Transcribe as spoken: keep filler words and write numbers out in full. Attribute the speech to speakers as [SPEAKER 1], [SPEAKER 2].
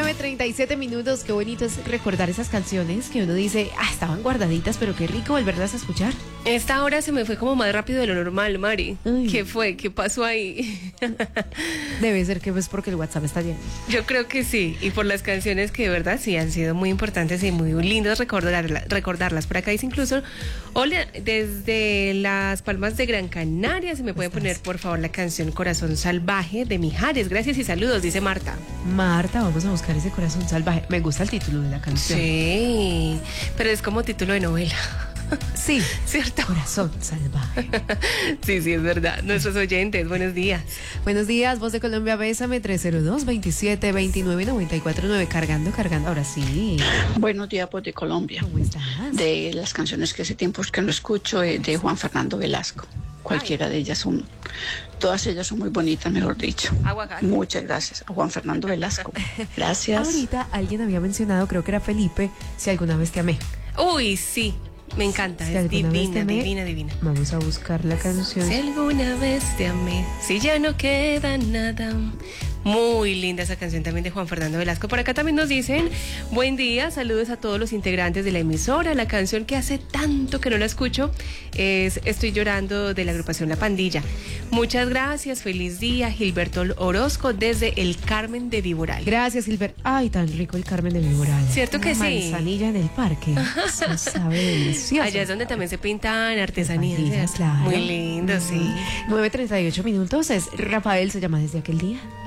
[SPEAKER 1] nueve treinta y siete minutos. Qué bonito es recordar esas canciones que uno dice, ah, estaban guardaditas, pero qué rico volverlas a escuchar.
[SPEAKER 2] Esta hora se me fue como más rápido de lo normal, Mari.
[SPEAKER 1] Ay.
[SPEAKER 2] ¿Qué fue? ¿Qué pasó ahí?
[SPEAKER 1] Debe ser que es porque el WhatsApp está lleno.
[SPEAKER 2] Yo creo que sí, y por las canciones que de verdad sí han sido muy importantes y muy lindas recordarla, recordarlas. Por acá dice incluso, hola, desde Las Palmas de Gran Canaria, si me puede poner por favor la canción Corazón Salvaje de Mijares. Gracias y saludos, dice Marta.
[SPEAKER 1] Marta, vamos a buscar ese Corazón Salvaje. Me gusta el título de la canción.
[SPEAKER 2] Sí, pero es como título de novela.
[SPEAKER 1] Sí,
[SPEAKER 2] ¿cierto?
[SPEAKER 1] Corazón Salvaje.
[SPEAKER 2] Sí, sí, es verdad. Nuestros oyentes, buenos días.
[SPEAKER 1] Buenos días, Voz de Colombia, bésame, tres cero dos, veintisiete veintinueve, noventa y cuatro nueve. Cargando, cargando, ahora sí.
[SPEAKER 3] Buenos días, Voz de Colombia.
[SPEAKER 1] ¿Cómo estás?
[SPEAKER 3] De las canciones que hace tiempo que no escucho, eh, de Juan Fernando Velasco. Cualquiera de ellas son, todas ellas son muy bonitas, mejor dicho.
[SPEAKER 2] Aguacate.
[SPEAKER 3] Muchas gracias a Juan Fernando Velasco. Gracias.
[SPEAKER 1] Ahorita alguien había mencionado, creo que era Felipe, Si alguna vez te amé.
[SPEAKER 2] Uy, sí, me encanta,
[SPEAKER 1] Si
[SPEAKER 2] es
[SPEAKER 1] alguna vez te
[SPEAKER 2] divina,
[SPEAKER 1] amé,
[SPEAKER 2] divina, divina.
[SPEAKER 1] Vamos a buscar la canción.
[SPEAKER 2] Si alguna vez te amé, si ya no queda nada. Muy linda esa canción también de Juan Fernando Velasco. Por acá también nos dicen, buen día, saludos a todos los integrantes de la emisora. La canción que hace tanto que no la escucho es Estoy llorando, de la agrupación La Pandilla. Muchas gracias, feliz día, Gilberto Orozco desde el Carmen de Viboral.
[SPEAKER 1] Gracias, Silver. Ay, tan rico el Carmen de Viboral.
[SPEAKER 2] ¿Cierto que
[SPEAKER 1] Una
[SPEAKER 2] sí?
[SPEAKER 1] manzanilla en el parque. Eso sabe delicioso.
[SPEAKER 2] Allá es donde también se pintan artesanías.
[SPEAKER 1] Pandillas,
[SPEAKER 2] ¿cierto?
[SPEAKER 1] claro.
[SPEAKER 2] Muy lindo, sí.
[SPEAKER 1] nueve treinta y ocho minutos. Es Rafael, se llama Desde aquel día.